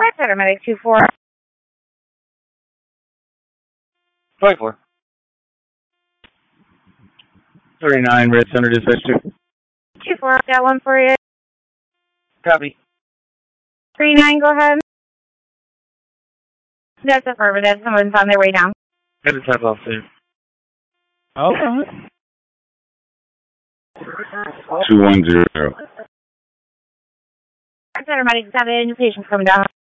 Paramedic 24. 24. 39, Red Center Dispatch 2. 24, got one for you. Copy. 39, go ahead. That's affirmative. Someone's on their way down. Had to type off soon. Okay. 210. Paramedic 7, your patient's coming down.